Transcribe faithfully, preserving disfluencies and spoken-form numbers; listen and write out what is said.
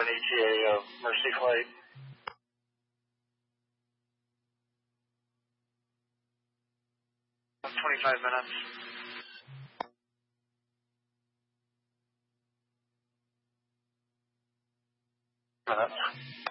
An E T A uh, Mercy flight. twenty-five minutes. Minutes.